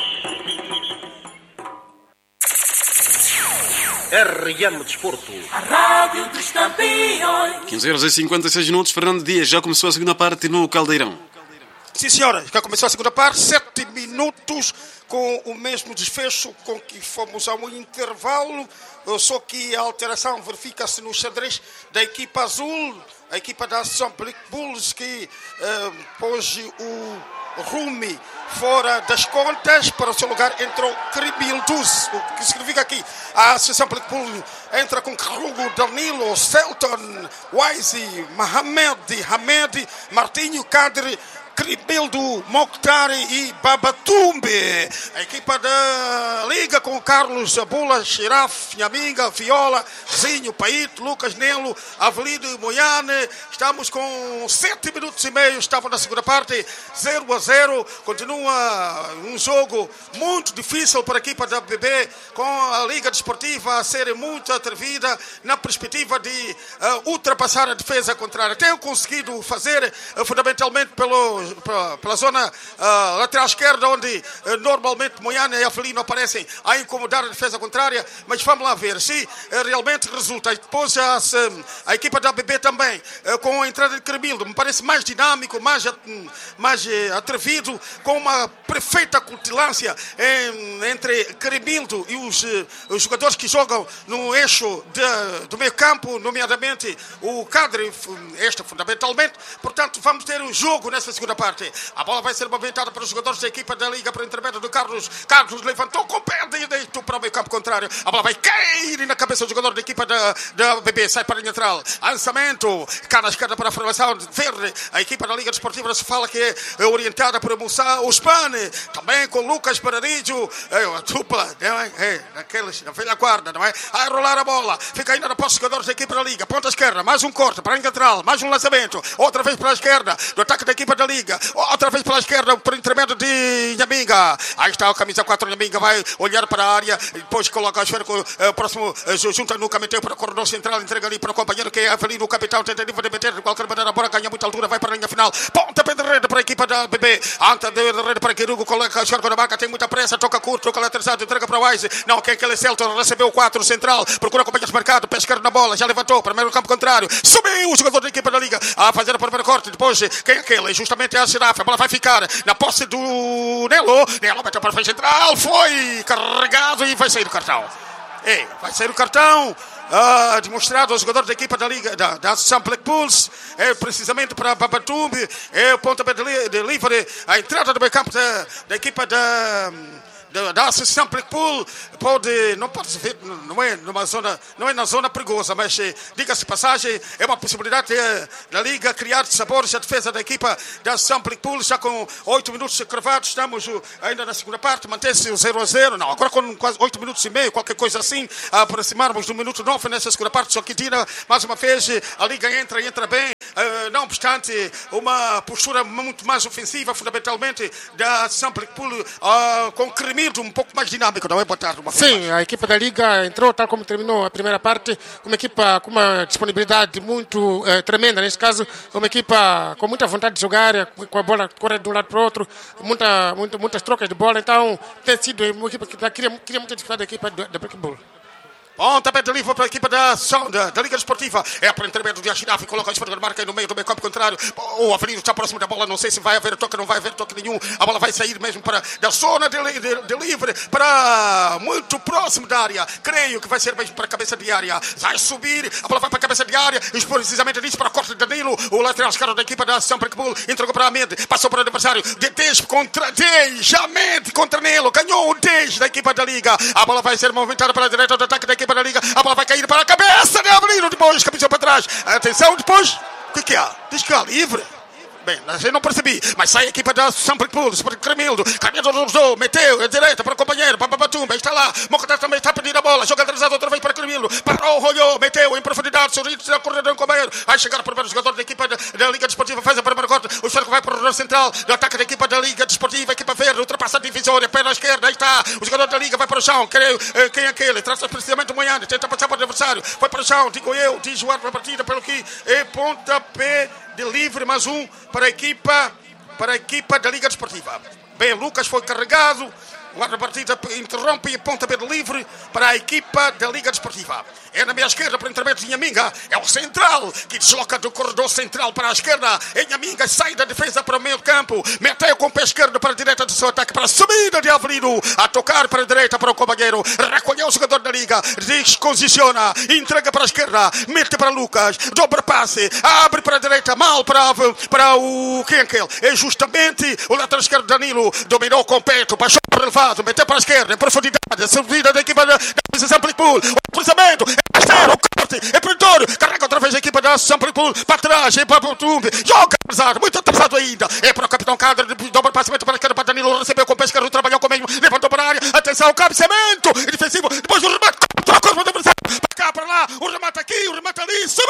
R M Desporto. A Rádio dos Campeões. quinze horas e cinquenta e seis minutos. Fernando Dias, já começou a segunda parte no Caldeirão. Sim, senhora, já começou a segunda parte, sete minutos com o mesmo desfecho com que fomos a um intervalo, só que a alteração verifica-se no xadrez da equipa azul, a equipa da Associação Black Bulls, que eh, pôs o Rumi fora das contas. Para o seu lugar entrou Cribildus, o que significa aqui a Associação Black Bull entra com Krugo, Danilo, Selton, Wise, Mohamed, Hamed, Martinho, Kadri, Cribildo, Mokhtari e Babatumbe. A equipa da Liga com Carlos Abula, Xiraf, Nhaminga, Viola, Zinho, Paito, Lucas Nelo, Avelino, Moiane. Estamos com sete minutos e meio. Estavam na segunda parte, zero a zero. Continua um jogo muito difícil para a equipa da B B, com a Liga Desportiva a ser muito atrevida na perspectiva de uh, ultrapassar a defesa contrária. Tem conseguido fazer uh, fundamentalmente pelo Pela, pela zona uh, lateral esquerda, onde uh, normalmente Moiane e Avelino aparecem a incomodar a defesa contrária, mas vamos lá ver se uh, realmente resulta. E depois uh, se, a equipa da B B também, uh, com a entrada de Cremildo, me parece mais dinâmico, mais, uh, mais uh, atrevido, com uma perfeita cutilância em, entre Cremildo e os, uh, os jogadores que jogam no eixo de, do meio campo, nomeadamente o Kadri, este fundamentalmente. Portanto, vamos ter um jogo nessa segunda parte. A bola vai ser movimentada para os jogadores da equipa da Liga, por intermédio do Carlos. Carlos levantou com o pé direito para o meio campo contrário. A bola vai cair na cabeça do jogador da equipa da, da B B. Sai para a linha lateral. Lançamento. Cá na esquerda para a formação verde. A equipa da Liga Desportiva se fala que é orientada por Moussa Ousmane. Também com Lucas Paradijo. É uma dupla. É, naqueles, na velha guarda, não é? A rolar a bola. Fica ainda na posse dos jogadores da equipa da Liga. Ponta esquerda. Mais um corte para a linha lateral. Mais um lançamento. Outra vez para a esquerda. Do ataque da equipa da Liga. Outra vez pela esquerda, por intermédio de Nhaminga. Aí está o camisa quatro, Nhaminga vai olhar para a área, depois coloca a esfera com o próximo, junta no caminho para o corredor central, entrega ali para o companheiro que é Avelino, o capitão, tentativa de meter de qualquer maneira, a bola ganha muita altura, vai para a linha final, ponta de rede para a equipa da B B, anta de rede para Quirugo, coloca a esfera na marca, tem muita pressa, toca curto, toca laterizado, entrega para o Wise, não, quem é aquele Celton, recebeu o quatro central, procura companheiros marcado, pé esquerdo na bola, já levantou, primeiro campo contrário, subiu o jogador da equipa da Liga, a fazer o primeiro corte, depois, quem é aquele? Justamente é a Xiraf, a bola vai ficar na posse do Nelo. Nelo bateu para a frente central, foi carregado e vai sair o cartão. É, vai sair o cartão. Uh, demonstrado ao jogador da equipa da Liga da, da Associação Black Bulls, é precisamente para Babatumbe, é o pontapé de livre, a entrada do meio campo da, da equipa da, da, da Associação Blackpool pode, não pode ver, não é numa zona, não é na zona perigosa, mas diga-se passagem, é uma possibilidade de, da Liga criar sabores à defesa da equipa da Associação Blackpool, já com oito minutos cravados, estamos ainda na segunda parte, mantém-se o zero a zero, não, agora com quase oito minutos e meio, qualquer coisa assim, a aproximarmos do minuto nove nessa segunda parte, só que tira, mais uma vez, a Liga entra e entra bem, uh, não obstante uma postura muito mais ofensiva, fundamentalmente, da Associação Blackpool, uh, com Cremido um pouco mais dinâmico, não é? Boa tarde. Uma Sim, mais. A equipa da Liga entrou, tal como terminou a primeira parte, uma equipa com uma disponibilidade muito eh, tremenda, neste caso, uma equipa com muita vontade de jogar, com a bola correndo de um lado para o outro, muita, muita, muitas trocas de bola, então tem sido uma equipa que queria, queria muita dificuldade da equipa da Blackpool. Pontapé de livre para a equipa da, da, da Liga Desportiva. É para o intermédio de Ashirafi. Coloca a esfera de marca aí no meio do meio campo contrário. O Avelino está próximo da bola. Não sei se vai haver toque, não vai haver toque nenhum. A bola vai sair mesmo para, da zona de, de, de livre para muito próximo da área. Creio que vai ser mesmo para a cabeça de área. Vai subir. A bola vai para a cabeça de área. E precisamente disso para a corte de Danilo. O lateral esquerdo da equipa da Associação Blackpool entregou para a Mente. Passou para o adversário. De dez contra dez. Já Mente contra Nelo. Ganhou o dez da equipa da Liga. A bola vai ser movimentada para a direita do ataque da equipa da Liga. A bola vai cair para a cabeça de Avelino. Depois, cabeça para trás. Atenção, depois. O que, que é? Diz que é livre. Bem, eu não percebi, mas sai a equipa da Associação Blackpool, Cremildo, Cremildo usou, meteu, a direita para o companheiro, para Babatumba, está lá, Mocatar também está a pedir a bola, joga atrasado outra vez para Cremildo, parou, rolhou, meteu em profundidade, sorriso, está correndo no companheiro, vai chegar o primeiro jogador da equipa da, da Liga Desportiva, faz a primeira corte, o cerco vai para o central, do ataque da equipa da Liga Desportiva, equipa verde, ultrapassa a divisória, pé na esquerda, aí está, o jogador da Liga vai para o chão, creio, quem é aquele? Traça precisamente o Moiane, tenta passar para o adversário, vai para o chão, digo eu, diz o árbitro da partida, pelo que é pontapé de livre, mais um para a equipa, para a equipa da Liga Desportiva. Bem, Lucas foi carregado, o árbitro da partida interrompe e pontapé de livre para a equipa da Liga Desportiva. É na minha esquerda para o intermédio de Inhaminga, é o central que desloca do corredor central para a esquerda. Inhaminga sai da defesa para o meio campo, meteu com o pé esquerdo para a direita do seu ataque, para a subida de Avelino, a tocar para a direita para o companheiro, recolheu o jogador da Liga, desposiciona, entrega para a esquerda, mete para Lucas, dobra passe, abre para a direita, mal para, para o quem é aquele? É justamente o lateral esquerdo Danilo, dominou com o peito, baixou para o elevado, meteu para a esquerda, em profundidade, a subida da equipa da Associação Blackpool, o cruzamento, é o corte, é peritório, carrega outra vez a equipa da Associação Blackpool, para trás, é para o tumbe, joga atrasado, muito atrasado ainda, é para o capitão Cadre, dobra passamento para a esquerda para Danilo, recebeu com o pé esquerdo, trabalhou com o meio, levantou para a área, atenção, cabeceamento, é defensivo, depois o remate, contra o corpo do adversário, para cá, para lá, o remate aqui, o remate ali, subiu!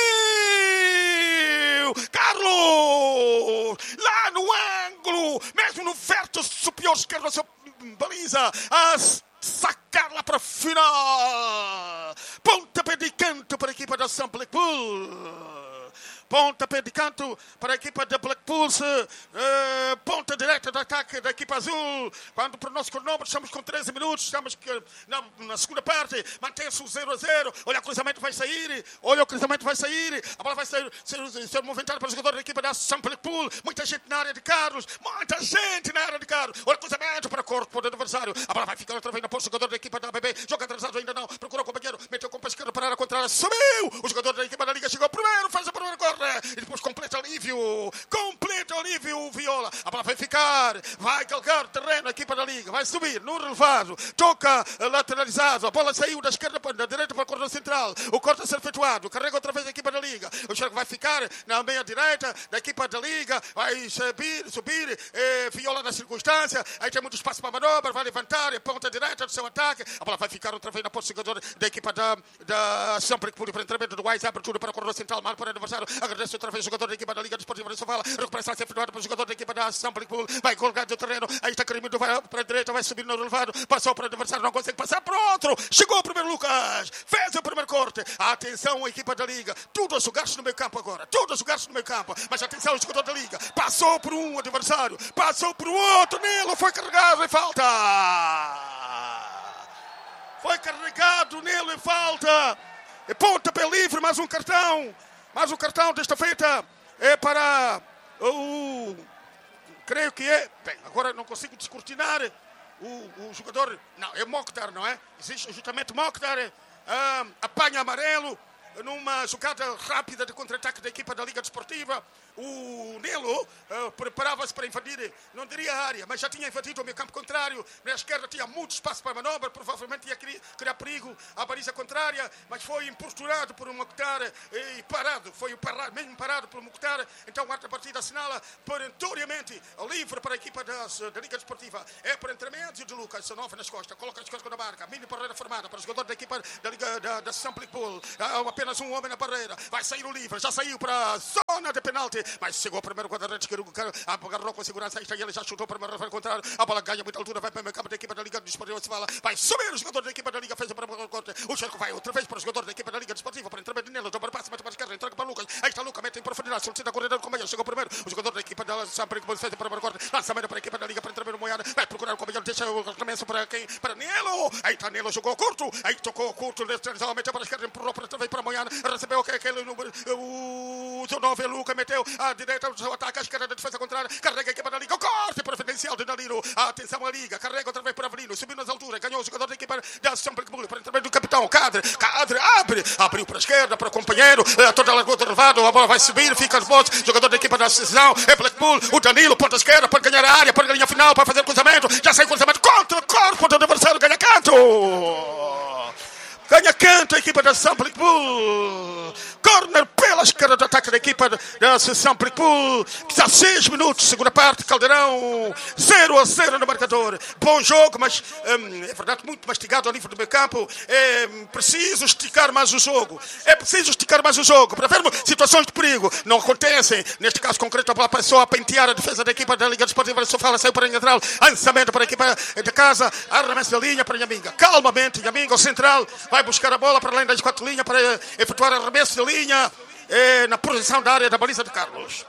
Carlos! Lá no ângulo, mesmo no verto superior esquerdo da sua baliza, as sacar lá para a final. Pontapé de canto para a equipa da Associação Blackpool. Pontapé de canto para a equipa da Blackpool. Uh, ponta direita do ataque da equipa azul. Quando para o nosso cronômetro estamos com treze minutos. Estamos na, na segunda parte. Mantém-se o zero a zero. Olha, o cruzamento vai sair. Olha, o cruzamento vai sair. A bola vai sair, ser, ser movimentada para o jogador da equipa da Associação Blackpool. Muita gente na área de Carlos. Muita gente na área de Carlos. Olha, o cruzamento para o corpo do adversário. A bola vai ficar outra vez na ponta do jogador da equipa da A B B. Joga atrasado ainda não. Procura o companheiro. Meteu com o pé esquerdo para a área contrária. Subiu. O jogador da equipa da Liga chegou primeiro. Faz a primeira corda. E depois completa alívio. Completa alívio, Viola. A bola vai ficar. Vai calcar terreno a equipa da Liga. Vai subir no relevado. Toca lateralizado. A bola saiu da esquerda para da direita para o corredor central. O corte a ser efetuado. Carrega outra vez a equipa da Liga. O jogo vai ficar na meia direita da equipa da Liga. Vai subir, subir. Eh, Viola na circunstância. Aí tem muito espaço para a manobra. Vai levantar. É ponta direita do seu ataque. A bola vai ficar outra vez na ponta do jogador da equipa da, da Associação Blackpool para o entramento do Wise. Abertura para o corredor central. Mal para o adversário. Agradece outra vez o jogador da equipa da Liga Desportiva de Sofala. Recuperação ser efetuada para o jogador da equipa da Associação Blackpool. Vai colocar do terreno. Aí está Cremido. Vai para a direita. Vai subir no relevado. Passou para o adversário. Não consegue passar para outro. Chegou o primeiro Lucas. Fez o primeiro corte. Atenção, a equipa da Liga. Tudo a jogar-se no meio campo agora. Tudo a jogar-se no meio campo. Mas atenção, o jogador da Liga. Passou por um adversário. Passou por outro. Nelo foi carregado em falta. Foi carregado nele em falta. E pontapé livre, mais um cartão. Mais um cartão desta feita é para o... Creio que é... Bem, agora não consigo descortinar o, o jogador... Não, é Mokhtar, não é? Existe justamente Mokhtar. Ah, apanha amarelo numa jogada rápida de contra-ataque da equipa da Liga Desportiva. o Nelo uh, preparava-se para invadir, não diria a área, mas já tinha invadido o meio campo contrário. Na esquerda tinha muito espaço para manobra, provavelmente ia criar perigo à baliza contrária, mas foi importunado por um Mokhtar e parado, foi parado, mesmo parado por um Mokhtar. Então a partida assinala perentoriamente livre para a equipa das, da Liga Desportiva. É por intermédio de Lucas Sanofa nas costas, coloca as costas na barca, mini barreira formada para o jogador da equipa da Liga da, da Samplic Pool. Há apenas um homem na barreira, vai sair o livre, já saiu para a zona de penalti, mas chegou o primeiro quadrante, agarrou com segurança, aí está ele, já chutou para o referente contrário, a bola ganha muita altura, vai para o meio campo da equipa da Liga Desportiva, se fala, vai subir o jogador da equipa da Liga, fez o primeiro corte, o Cerco vai outra vez para o jogador da equipa da Liga Desportiva, para entrar nele, dobra passe, mete para a esquerda, entrega para Lucas, aí está Lucas, mete em profundidade, solicita a corredor com meio, chegou primeiro, o jogador da equipa da Samplic Pool fez o primeiro corte, lançamento para a equipa da Liga, para entrar no Moiana, vai procurar o companheiro, deixa o arremesso para quem? Para Nelo, aí está Nelo, jogou curto, aí tocou curto, meteu para a esquerda, empurrou para outra vez para a Moiana, recebeu aquele número, o nove, Lucas meteu à direita, o ataque à esquerda da defesa contrária, carrega a equipa da Liga, o corte preferencial de Danilo, atenção à Liga, carrega outra vez para Avelino, subiu nas alturas, ganhou o jogador da equipa da Samplic Pool, para entrar do capitão, Cadre, Cadre, abre, abriu para a esquerda, para o companheiro, toda a largura derivada, a bola vai subir, fica as bolas, jogador da equipa da Cisão, é Blackpool, o Danilo, ponta esquerda, pode ganhar a área, pode ganhar a final, para fazer o cruzamento, já sai o cruzamento contra o corpo do adversário, ganha canto! Ganha canto a equipa da Samplic Pool. Corner pela esquerda do ataque da equipa da Samplic Pool. Está seis minutos, segunda parte, Caldeirão. zero a zero no marcador. Bom jogo, mas hum, é verdade, muito mastigado ao nível do meio campo. É preciso esticar mais o jogo. É preciso esticar mais o jogo. Para ver situações de perigo. Não acontecem. Neste caso concreto, a bola passou a pentear a defesa da equipa da Liga Desportiva de Sofala. Saiu para a linha lateral. Lançamento para a equipa da casa. Arremesso da linha para a Nhaminga. Calmamente, Nhaminga, o central. Vai buscar a bola para além das quatro linhas para efetuar arremesso de linha eh, na posição da área da baliza de Carlos.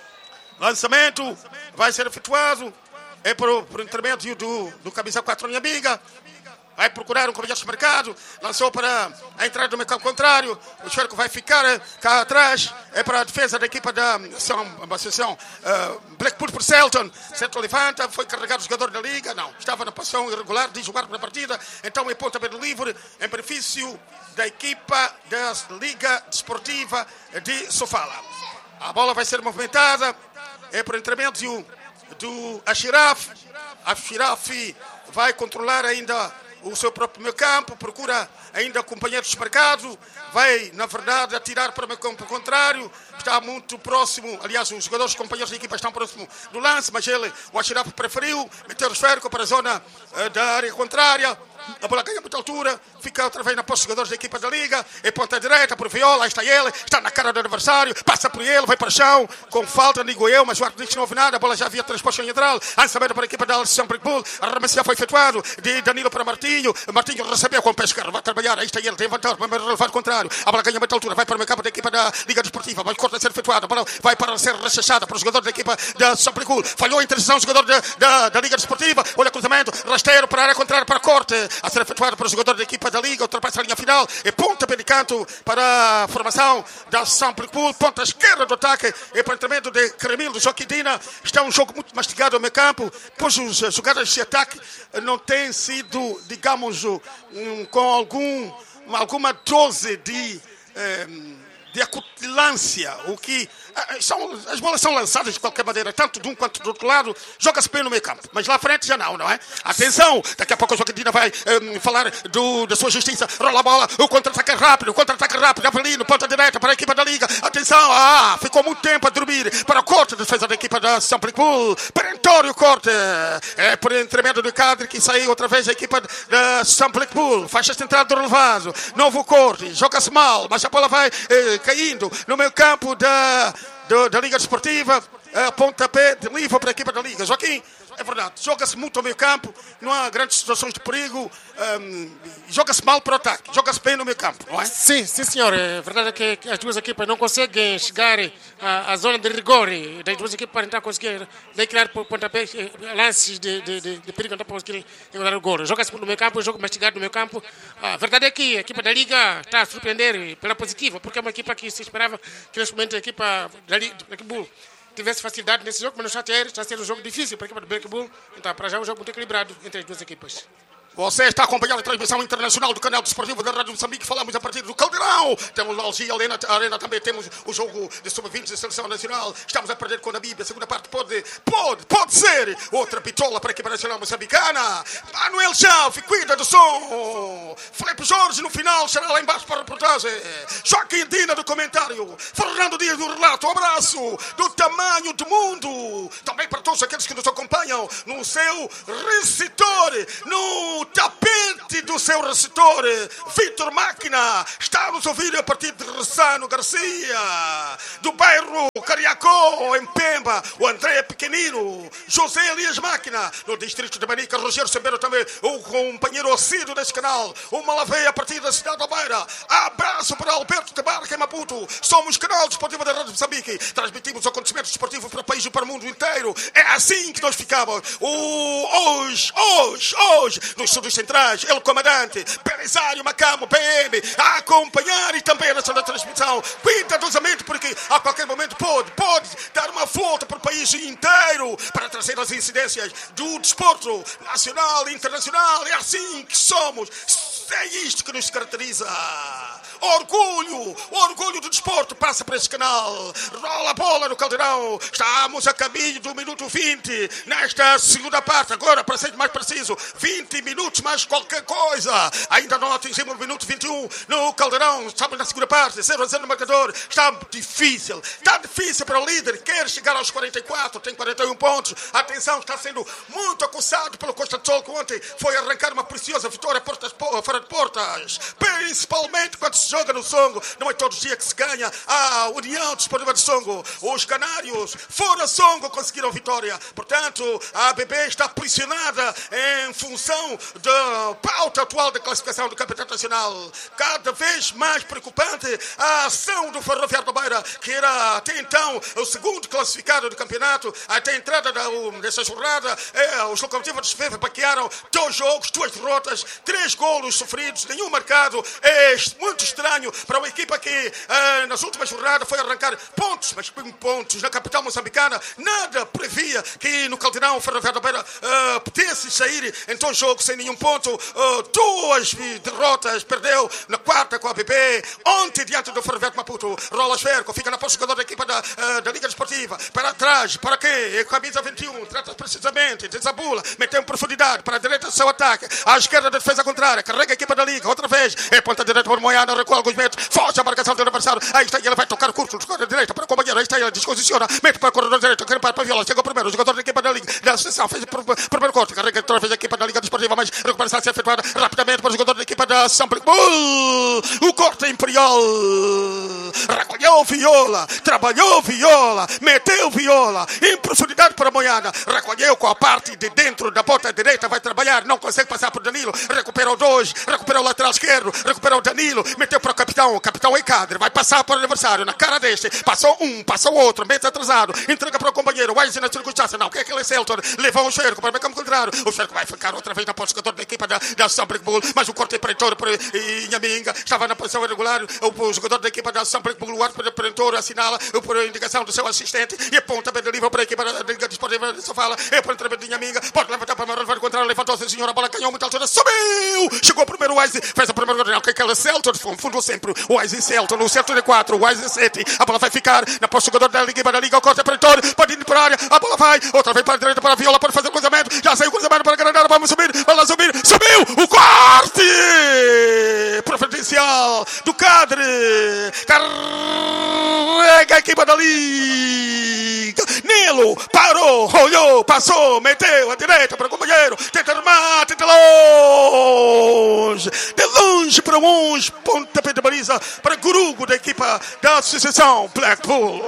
Lançamento vai ser efetuado é por, por intermédio do, do camisa quatro Nhaminga. Vai procurar um companheiro de mercado, lançou para a entrada do meio campo contrário, o Cerco vai ficar cá atrás, é para a defesa da equipa da Associação uh, Blackpool por Selton. Selton levanta, foi carregado o jogador da Liga, não, estava na posição irregular de jogar para a partida, então é ponta bem livre, em benefício da equipa da Liga Desportiva de Sofala. A bola vai ser movimentada, é por intermédio do Ashiraf, Ashiraf vai controlar ainda o seu próprio meio campo, procura ainda companheiros desmarcados, vai, na verdade, atirar para o meio campo contrário, está muito próximo, aliás, os jogadores, os companheiros da equipa estão próximo do lance, mas ele, o Ashiraf, preferiu meter o esférico para a zona uh, da área contrária. A bola ganha muita altura, fica outra vez na posse dos jogadores da equipa da Liga, é ponta direita por Viola, está ele, está na cara do adversário, passa por ele, vai para o chão, com falta, digo eu, mas o árbitro diz que não houve nada, a bola já havia transposta em lateral, lançamento para a equipa da Samplic Pool, a arremesso foi efetuado, de Danilo para Martinho, Martinho recebeu com o pé esquerdo, vai trabalhar, aí está ele, tem vantagem, vai relevar contrário, a bola ganha muita altura, vai para o meio campo da equipa da Liga Desportiva, mas corta a ser efetuado, a bola vai para ser rechachada para o jogador da equipa da Samplic Pool, falhou a interseção do jogador da, da, da Liga Desportiva, olha cruzamento, rasteiro para a área contrária, para corte, a ser efetuado para o jogador da equipa da Liga, ultrapassa a linha final, e ponta de canto para a formação da Samplic Pool, ponta esquerda do ataque, e para o intermédio de Cremil, do Joquidina, está um jogo muito mastigado ao meio campo, pois as jogadas de ataque não têm sido, digamos, um, com algum, alguma dose de... Um, de acutilância, o que são, as bolas são lançadas de qualquer maneira, tanto de um quanto do outro lado, joga-se bem no meio campo, mas lá à frente já não, não é? Atenção, daqui a pouco a Joaquina vai um, falar do, da sua justiça, rola a bola, o contra-ataque rápido, o contra-ataque rápido, Avelino, ponta direita para a equipa da Liga, atenção, ah, ficou muito tempo a dormir, para o corte, defesa da equipa da Samplic Pool, perentório corte, é por intermédio do Cadre que saiu outra vez a equipa da Samplic Pool, faixa central do relevado, novo corte, joga-se mal, mas a bola vai eh, caindo no meio campo da, da, da Liga Desportiva, a pontapé de livre para a equipa da Liga. Joaquim, é verdade, joga-se muito ao meio campo, não há grandes situações de perigo, um, joga-se mal para o ataque, joga-se bem no meio campo, não é? Sim, sim senhor, é verdade que as duas equipas não conseguem chegar à, à zona de rigor das duas equipas para tentar conseguir daí criar pontapé, lances de, de, de, de perigo, não para conseguir encontrar o gol. Joga-se no meio campo, jogo mastigado no meio campo. A verdade é que a equipa da Liga está a surpreender pela positiva, porque é uma equipa que se esperava que neste momento a equipa da Liga tivesse facilidade nesse jogo, mas no Chateiro está a ser um jogo difícil para a equipa do Black Bull. Então, para já, é um jogo muito equilibrado entre as duas equipas. Você está acompanhando a transmissão internacional do canal desportivo da Rádio Moçambique. Falamos a partir do Caldeirão. Temos a Algia Arena, Arena também. Temos o jogo de sub vinte da Seleção Nacional. Estamos a perder com a Namíbia. A segunda parte pode, pode, pode ser outra pitola para a equipa nacional moçambicana. Manuel Chave, cuida do som. Felipe Jorge no final será lá embaixo para a reportagem. Joaquim Dina do comentário. Fernando Dias do relato. Um abraço do tamanho do mundo. Também para todos aqueles que nos acompanham no seu receptor, no tapete do seu receptor. Vitor Máquina está a nos ouvir a partir de Ressano Garcia, do bairro Cariacó, em Pemba. O André Pequenino, José Elias Máquina, no distrito de Manica. Rogério Sembeiro também, o companheiro assíduo deste canal. O Malavé a partir da cidade da Beira. Abraço para Alberto Tabarca em Maputo. Somos canal desportivo da Rádio Moçambique. Transmitimos acontecimentos desportivos para o país e para o mundo inteiro. É assim que nós ficamos. O, hoje, hoje, hoje, nos Sul Centrais, El Comandante, Belisário, Macamo, P M, a acompanhar e também na sua transmissão, cuidadosamente, porque a qualquer momento pode, pode dar uma volta para o país inteiro para trazer as incidências do desporto nacional e internacional. É assim que somos. É isto que nos caracteriza. Orgulho, o orgulho do desporto passa por este canal. Rola a bola no Caldeirão. Estamos a caminho do minuto vinte nesta segunda parte. Agora, para ser mais preciso, vinte minutos mais qualquer coisa. Ainda não atingimos o minuto vinte e um no Caldeirão. Estamos na segunda parte, zero a zero no marcador. Está difícil, está difícil para o líder. Quer chegar aos quarenta e quatro, tem quarenta e um pontos. Atenção, está sendo muito acusado pelo Costa do Sol, que ontem foi arrancar uma preciosa vitória portas, fora de portas. Principalmente quando se joga no Songo. Não é todos os dias que se ganha a União Desportiva de Songo. Os canários, fora Songo, conseguiram vitória. Portanto, a A B B está pressionada em função da pauta atual da classificação do Campeonato Nacional. Cada vez mais preocupante a ação do Ferroviário da Beira, que era até então o segundo classificado do campeonato. Até a entrada da, dessa jornada, é, os locomotivos de Sevilla baquearam dois jogos, duas derrotas, três golos sofridos, nenhum marcado. É muito estranho para uma equipa que uh, nas últimas jornadas foi arrancar pontos, mas pontos na capital moçambicana. Nada previa que no Caldeirão o Ferroviário da Beira uh, pudesse sair em dois jogos sem nenhum ponto. Uh, duas derrotas, perdeu na quarta com a A B B. Ontem diante do Ferroviário de Maputo. Rola Esferco, fica na posse jogador da equipa da, uh, da Liga Desportiva. Para trás, para quê? Camisa vinte e um, trata precisamente, desabula, meteu em profundidade, para a direita do seu ataque, à esquerda da defesa contrária, carrega a equipa da Liga, outra vez, é ponta direita para o Moiana, recua alguns metros, foge a marcação do adversário, aí está ele, vai tocar curto, escolha direita para o companheiro, aí está ele, desposiciona, mete para o corredor direito, quer para a Viola, chegou primeiro, o jogador da equipa da Liga, da Associação, fez o primeiro corte, carrega outra vez a equipa da Liga Desportiva, mas recuperação a ser efetuada rapidamente para o jogador da equipa da Sample Bull, o corte imperial, recolheu Viola, trabalhou Viola, meteu Viola, em profundidade para a Moiana, recolheu com a parte de dentro da ponta direita, vai trabalhar, não consegue passar por Danilo, recupera o dois, recupera o lateral esquerdo, recupera o Danilo, meteu para o capitão, o capitão é Cadre, vai passar para o adversário, na cara deste, passou um, passou outro, meio atrasado, entrega para o companheiro, vai na circunstância, não, que é aquele Celton, levou o Xerco para o campo contrário, o Xerco vai ficar outra vez na posição jogador da equipa da, da Sample Bull, mas o corte pretor por Inhaminga, estava na posição irregular, o, o jogador da equipa da Sample Bull, o árbitro pretor assinala por indicação do seu assistente e aponta bem de livre para a equipa da Liga Desportiva de Sofala, é para o entramento de Inhaminga, pode levantar para o Marrão, vai encontrar, levantou-se, senhor, a bola canhou muito altura, subiu, chegou o primeiro Wise, fez o primeiro gol, que é aquele Celton, fundou sempre o Wise Celton, o Celton de quatro, o Wise sete, a bola vai ficar na posse do jogador da Liga, da Liga, o corte pretor, pode ir para a área, a bola vai, outra vez para a direita, para a Viola, pode fazer o cruzamento, já saiu o cruzamento para a Granada, vamos subir, vamos subir, subiu, o corte preferencial do Cadre, carrega a equipa da Liga, Nilo, parou, olhou, passou, meteu a direita para o companheiro, tenta armar, tenta longe, de longe para longe, pontapé de baliza para Gurugo da equipa da Associação Blackpool.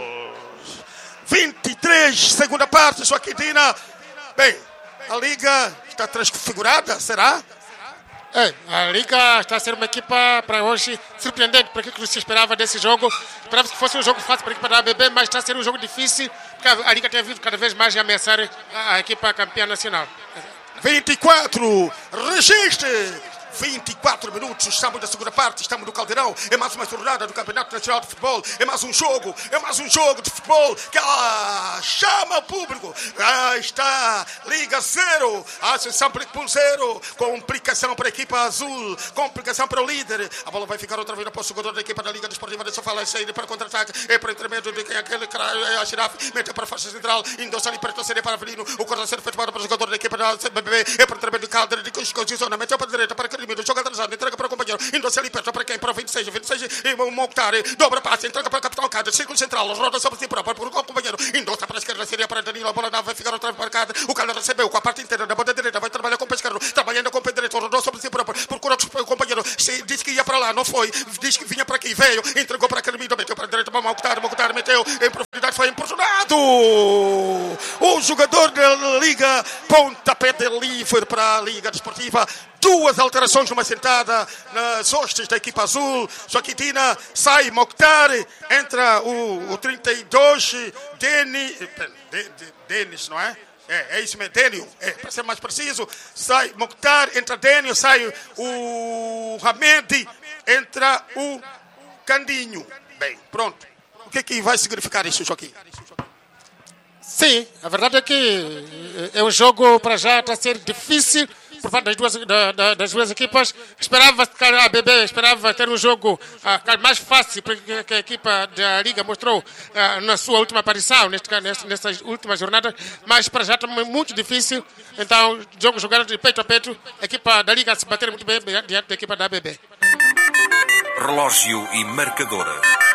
vinte e três, segunda parte, sua Quintina. Bem, a Liga está transfigurada, será? É, a Liga está a ser uma equipa para hoje surpreendente para aquilo que se esperava desse jogo. Esperava que fosse um jogo fácil para a equipa da A B B, mas está a ser um jogo difícil, porque a Liga tem vindo cada vez mais a ameaçar a, a equipa campeã nacional. vinte e quatro, registre! vinte e quatro minutos, estamos na segunda parte, estamos no Caldeirão. É mais uma jornada do Campeonato Nacional de Futebol. É mais um jogo, é mais um jogo de futebol que ah, chama o público. Ah, está Liga zero, Associação Plicpool zero. Complicação para a equipa azul, complicação para o líder. A bola vai ficar outra vez para o jogador da equipa da Liga Desportiva de Sofala. Saída para contra-ataque, é para o intermédio de quem é aquele é a Xirafe, mete para a faixa central, endossa ali para torcer para Avelino. O corte ser feito para o jogador da equipa da C B B, é para o intermédio de Calder, de posiciona, meteu para a direita, para Carimiro, joga atrasado, entrega para o companheiro, endossa ali perto para quem? Para o vinte e seis, vinte e seis, e o Mokhtar, dobra passe, entrega para o capitão Calder, círculo central, roda sobre si próprio, para o companheiro, endossa para a esquerda, seria para Danilo, a bola vai ficar outra vez para Calder, o Calder recebeu com a parte inteira da banda direita, vai trabalhar com o pé esquerdo, trabalhando com o pé direito, rodou sobre si próprio, procura o companheiro, disse que ia para lá, não foi, disse que vinha para aqui, veio, entregou para Carimiro, meteu para a direita, para o Mokhtar, Mokhtar meteu, em profundidade, foi importunado. O jogador da Liga, pontapé de livre para a Liga Desportiva. Duas alterações numa sentada nas hostes da equipa azul. Joaquitina sai, Mokhtar, entra o, o trinta e dois, Denis, Denis, não é? É, é isso mesmo, Dênio, é, para ser mais preciso, sai Mokhtar, entra Dênio, sai o Hamed, entra o Candinho. Bem, pronto. O que é que vai significar isso, Joaquim? Sim, a verdade é que é um jogo para já está a ser difícil por parte das duas, da, da, das duas equipas. Esperava a A B B, esperava ter um jogo uh, mais fácil porque que a equipa da Liga mostrou uh, na sua última aparição, neste, neste, nessas últimas jornadas, mas para já está muito difícil. Então, jogo jogado de peito a peito, a equipa da Liga se bater muito bem diante da equipa da A B B. Relógio e marcador.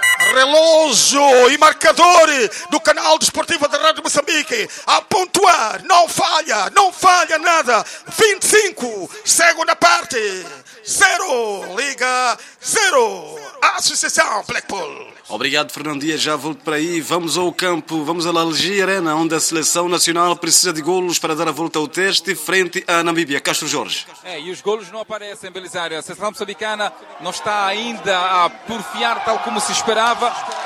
Relógio e marcador do canal desportivo da Rádio Moçambique. A pontuar, não falha, não falha nada. vinte e cinco, segunda parte. Zero, Liga zero. Associação Blackpool. Obrigado, Fernando Dias. Já volto para aí. Vamos ao campo, vamos à Algia Arena, onde a seleção nacional precisa de golos para dar a volta ao teste frente à Namíbia. Castro Jorge. É, e os golos não aparecem, Belisário. A seleção moçambicana não está ainda a porfiar tal como se esperava.